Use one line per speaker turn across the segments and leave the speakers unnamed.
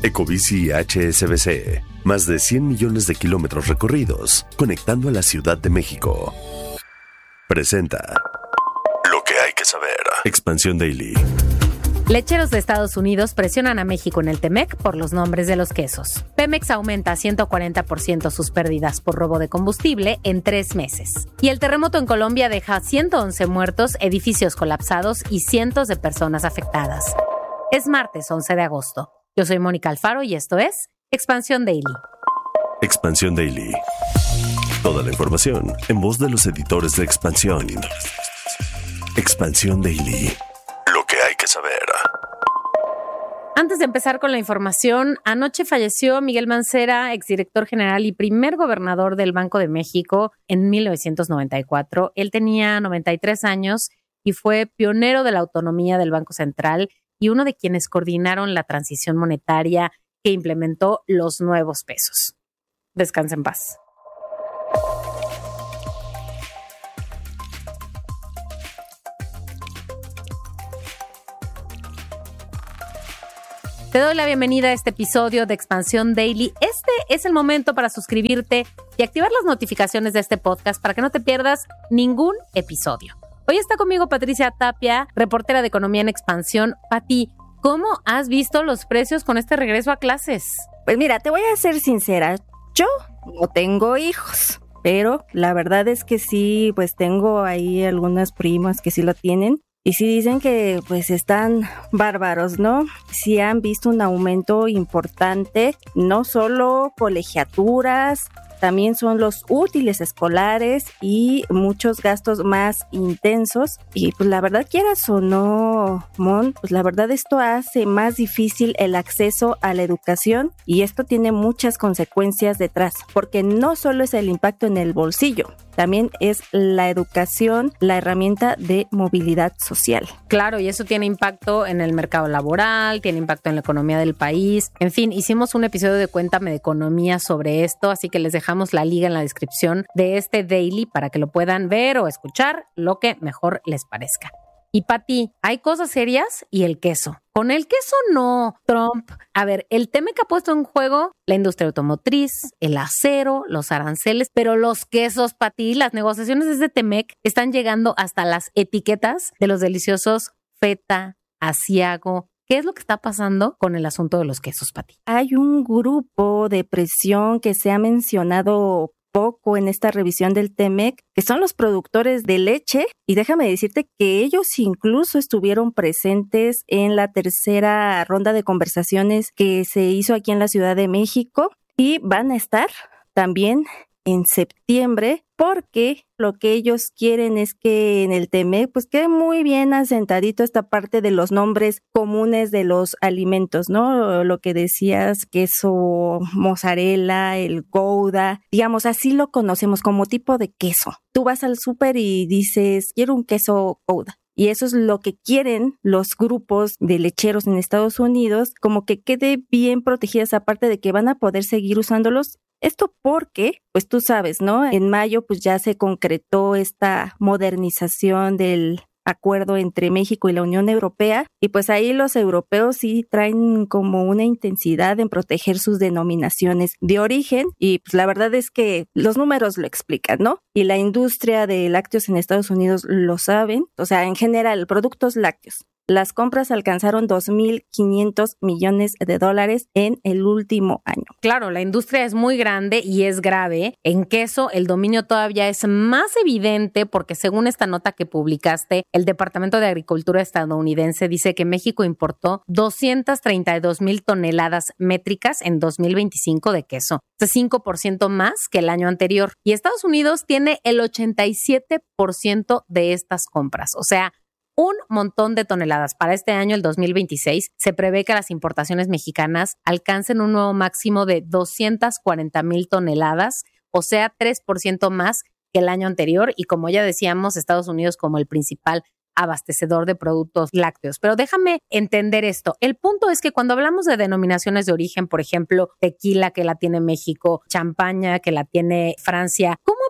Ecobici HSBC. Más de 100 millones de kilómetros recorridos, conectando a la Ciudad de México. Presenta lo que hay que saber. Expansión Daily.
Lecheros de Estados Unidos presionan a México en el TEMEC por los nombres de los quesos. Pemex aumenta a 140% sus pérdidas por robo de combustible en 3 meses. Y el terremoto en Colombia deja 111 muertos, edificios colapsados y cientos de personas afectadas. Es martes 11 de agosto. Yo soy Mónica Alfaro y esto es Expansión Daily.
Expansión Daily. Toda la información en voz de los editores de Expansión. Expansión Daily. Lo que hay que saber.
Antes de empezar con la información, anoche falleció Miguel Mancera, exdirector general y primer gobernador del Banco de México en 1994. Él tenía 93 años y fue pionero de la autonomía del Banco Central y uno de quienes coordinaron la transición monetaria que implementó los nuevos pesos. Descansa en paz. Te doy la bienvenida a este episodio de Expansión Daily. Este es el momento para suscribirte y activar las notificaciones de este podcast para que no te pierdas ningún episodio. Hoy está conmigo Patricia Tapia, reportera de Economía en Expansión. Pati, ¿cómo has visto los precios con este regreso a clases?
Pues mira, te voy a ser sincera. Yo no tengo hijos, pero la verdad es que sí, pues tengo ahí algunas primas que sí lo tienen. Y sí dicen que pues están bárbaros, ¿no? Sí han visto un aumento importante, no solo colegiaturas, también son los útiles escolares y muchos gastos más intensos. Y pues la verdad, quieras o no, Mon, pues la verdad esto hace más difícil el acceso a la educación y esto tiene muchas consecuencias detrás, porque no solo es el impacto en el bolsillo, también es la educación, la herramienta de movilidad social.
Claro, y eso tiene impacto en el mercado laboral, tiene impacto en la economía del país. En fin, hicimos un episodio de Cuéntame de Economía sobre esto, así que les dejamos la liga en la descripción de este daily para que lo puedan ver o escuchar, lo que mejor les parezca. Y Pati, hay cosas serias y el queso. Con el queso no, Trump. A ver, el TEMEC ha puesto en juego la industria automotriz, el acero, los aranceles, pero los quesos, Pati, las negociaciones de este TEMEC están llegando hasta las etiquetas de los deliciosos feta, asiago. ¿Qué es lo que está pasando con el asunto de los quesos, Pati?
Hay un grupo de presión que se ha mencionado poco en esta revisión del TEMEC, que son los productores de leche, y déjame decirte que ellos incluso estuvieron presentes en la tercera ronda de conversaciones que se hizo aquí en la Ciudad de México y van a estar también en septiembre, porque lo que ellos quieren es que en el TEMEC pues quede muy bien asentadito esta parte de los nombres comunes de los alimentos, ¿no? Lo que decías, queso mozzarella, el Gouda, digamos, así lo conocemos como tipo de queso. Tú vas al súper y dices, quiero un queso Gouda. Y eso es lo que quieren los grupos de lecheros en Estados Unidos, como que quede bien protegida esa parte de que van a poder seguir usándolos. Esto porque, pues tú sabes, ¿no? En mayo pues ya se concretó esta modernización del acuerdo entre México y la Unión Europea y pues ahí los europeos sí traen como una intensidad en proteger sus denominaciones de origen y pues la verdad es que los números lo explican, ¿no? Y la industria de lácteos en Estados Unidos lo saben, o sea, en general, productos lácteos. Las compras alcanzaron $2,500 millones en el último año.
Claro, la industria es muy grande y es grave. En queso, el dominio todavía es más evidente porque según esta nota que publicaste, el Departamento de Agricultura estadounidense dice que México importó 232,000 toneladas métricas en 2025 de queso. Es 5% más que el año anterior. Y Estados Unidos tiene el 87% de estas compras. O sea, un montón de toneladas. Para este año, el 2026, se prevé que las importaciones mexicanas alcancen un nuevo máximo de 240,000 toneladas, o sea, 3% más que el año anterior. Y como ya decíamos, Estados Unidos como el principal abastecedor de productos lácteos. Pero déjame entender esto. El punto es que cuando hablamos de denominaciones de origen, por ejemplo, tequila que la tiene México, champaña que la tiene Francia, ¿cómo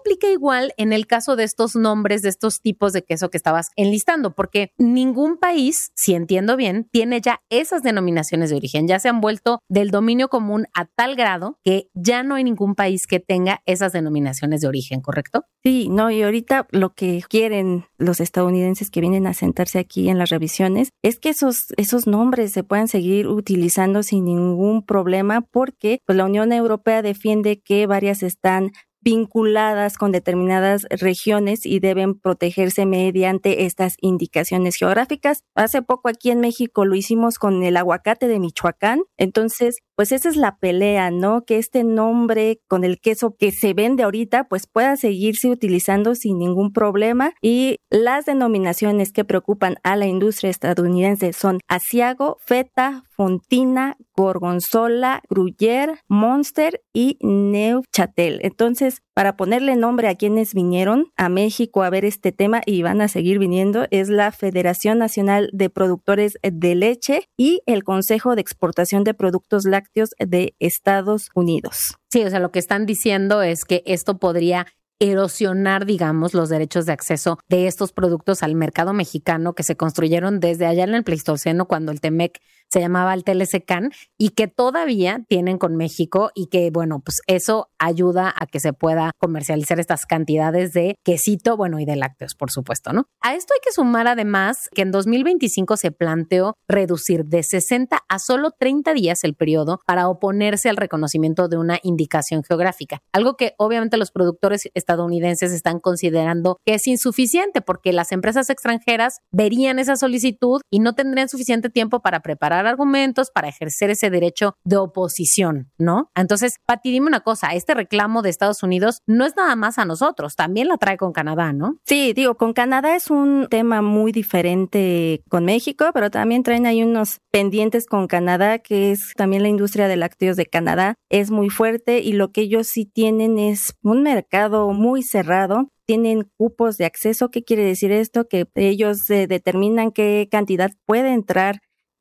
aplica igual en el caso de estos nombres, de estos tipos de queso que estabas enlistando, porque ningún país, si entiendo bien, tiene ya esas denominaciones de origen. Ya se han vuelto del dominio común a tal grado que ya no hay ningún país que tenga esas denominaciones de origen, ¿correcto?
Sí, no, y ahorita lo que quieren los estadounidenses que vienen a sentarse aquí en las revisiones es que esos nombres se puedan seguir utilizando sin ningún problema, porque pues, la Unión Europea defiende que varias están vinculadas con determinadas regiones y deben protegerse mediante estas indicaciones geográficas. Hace poco aquí en México lo hicimos con el aguacate de Michoacán. Entonces, pues esa es la pelea, ¿no? Que este nombre con el queso que se vende ahorita, pues pueda seguirse utilizando sin ningún problema. Y las denominaciones que preocupan a la industria estadounidense son Asiago, Feta, Fontina, Gorgonzola, Gruyère, Monster y Neuchâtel. Entonces, para ponerle nombre a quienes vinieron a México a ver este tema y van a seguir viniendo, es la Federación Nacional de Productores de Leche y el Consejo de Exportación de Productos Lácteos de Estados Unidos.
Sí, o sea, lo que están diciendo es que esto podría erosionar, digamos, los derechos de acceso de estos productos al mercado mexicano que se construyeron desde allá en el Pleistoceno, cuando el TEMEC se llamaba el TLC-CAN, y que todavía tienen con México, y que, bueno, pues eso ayuda a que se pueda comercializar estas cantidades de quesito, bueno, y de lácteos, por supuesto, ¿no? A esto hay que sumar además que en 2025 se planteó reducir de 60 a solo 30 días el periodo para oponerse al reconocimiento de una indicación geográfica, algo que obviamente los productores estadounidenses están considerando que es insuficiente, porque las empresas extranjeras verían esa solicitud y no tendrían suficiente tiempo para preparar argumentos, para ejercer ese derecho de oposición, ¿no? Entonces, Pati, dime una cosa, este reclamo de Estados Unidos no es nada más a nosotros, también la trae con Canadá, ¿no?
Sí, digo, con Canadá es un tema muy diferente con México, pero también traen ahí unos pendientes con Canadá, que es también la industria de lácteos de Canadá, es muy fuerte, y lo que ellos sí tienen es un mercado muy cerrado. Tienen cupos de acceso. ¿Qué quiere decir esto? Que ellos determinan qué cantidad puede entrar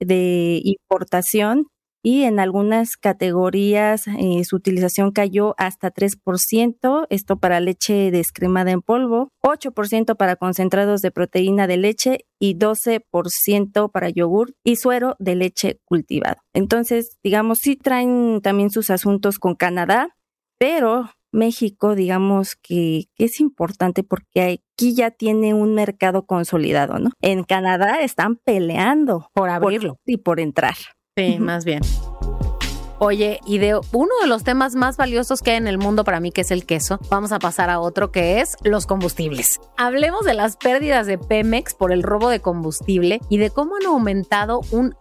de importación, y en algunas categorías su utilización cayó hasta 3%, esto para leche descremada en polvo, 8% para concentrados de proteína de leche y 12% para yogur y suero de leche cultivado. Entonces, digamos, sí traen también sus asuntos con Canadá, pero México, digamos que es importante porque aquí ya tiene un mercado consolidado, ¿no? En Canadá están peleando
por abrirlo
y por entrar.
Sí, más bien. Oye, y de uno de los temas más valiosos que hay en el mundo para mí, que es el queso, vamos a pasar a otro, que es los combustibles. Hablemos de las pérdidas de Pemex por el robo de combustible y de cómo han aumentado un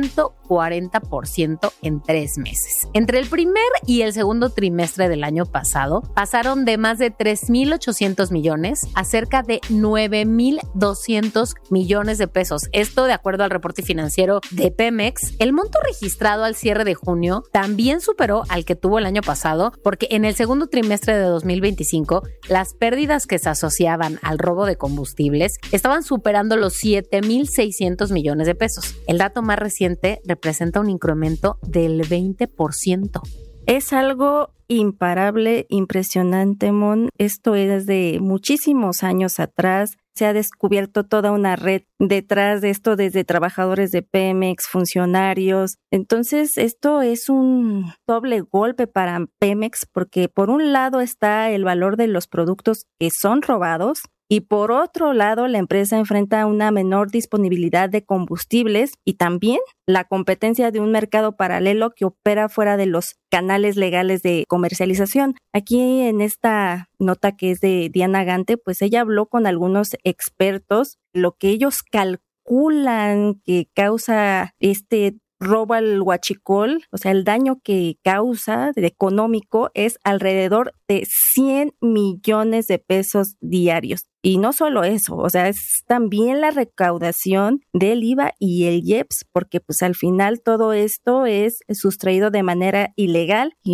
140% en 3 meses. Entre el primer y el segundo trimestre del año pasado, pasaron de más de 3,800 millones a cerca de 9,200 millones de pesos. Esto de acuerdo al reporte financiero de Pemex. El monto registrado al cierre de junio también superó al que tuvo el año pasado, porque en el segundo trimestre de 2025, las pérdidas que se asociaban al robo de combustibles estaban superando los 7,600 millones de pesos. El dato más reciente representa un incremento del 20%.
Es algo imparable, impresionante, Mon. Esto es de muchísimos años atrás. Se ha descubierto toda una red detrás de esto, desde trabajadores de Pemex, funcionarios. Entonces, esto es un doble golpe para Pemex, porque por un lado está el valor de los productos que son robados, y por otro lado, la empresa enfrenta una menor disponibilidad de combustibles y también la competencia de un mercado paralelo que opera fuera de los canales legales de comercialización. Aquí en esta nota que es de Diana Gante, pues ella habló con algunos expertos, lo que ellos calculan que causa este robo al huachicol, o sea, el daño que causa de económico es alrededor de 100 millones de pesos diarios. Y no solo eso, o sea, es también la recaudación del IVA y el IEPS, porque pues al final todo esto es sustraído de manera ilegal y pues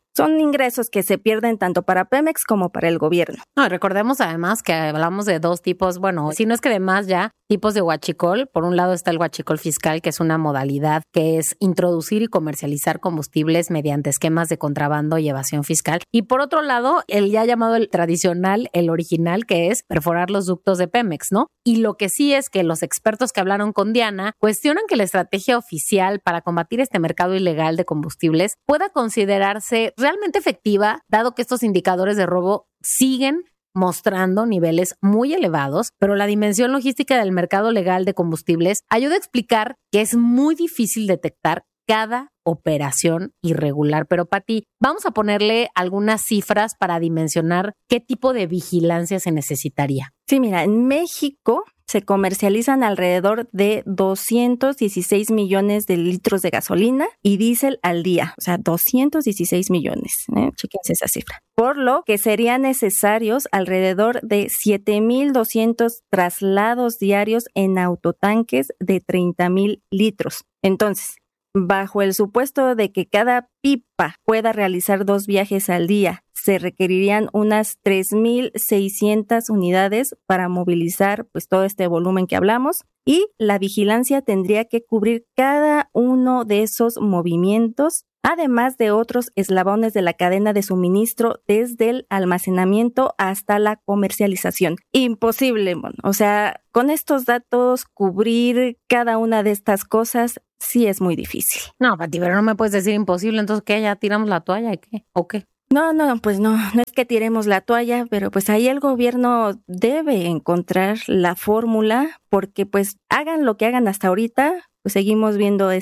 son ingresos que se pierden tanto para Pemex como para el gobierno.
No, recordemos además que hablamos de dos tipos, bueno, si no es que de más ya, tipos de huachicol. Por un lado está el huachicol fiscal, que es una modalidad que es introducir y comercializar combustibles mediante esquemas de contrabando y evasión fiscal. Y por otro lado, el ya llamado el tradicional, el original, que es perforar los ductos de Pemex, ¿no? Y lo que sí es que los expertos que hablaron con Diana cuestionan que la estrategia oficial para combatir este mercado ilegal de combustibles pueda considerarse realmente efectiva, dado que estos indicadores de robo siguen mostrando niveles muy elevados, pero la dimensión logística del mercado legal de combustibles ayuda a explicar que es muy difícil detectar cada operación irregular. Pero Pati, vamos a ponerle algunas cifras para dimensionar qué tipo de vigilancia se necesitaría.
Sí, mira, en México se comercializan alrededor de 216 millones de litros de gasolina y diésel al día, o sea, 216 millones, chéquense esa cifra. Por lo que serían necesarios alrededor de 7,200 traslados diarios en autotanques de 30,000 litros. Entonces, bajo el supuesto de que cada pipa pueda realizar 2 viajes al día, se requerirían unas 3,600 unidades para movilizar pues todo este volumen que hablamos, y la vigilancia tendría que cubrir cada uno de esos movimientos, además de otros eslabones de la cadena de suministro desde el almacenamiento hasta la comercialización. Imposible, o sea, con estos datos cubrir cada una de estas cosas sí es muy difícil.
No, Pati, pero no me puedes decir imposible, entonces ¿qué? ¿Ya tiramos la toalla? ¿Qué? ¿O qué?
No, pues no es que tiremos la toalla, pero pues ahí el gobierno debe encontrar la fórmula, porque pues hagan lo que hagan hasta ahorita, pues seguimos viendo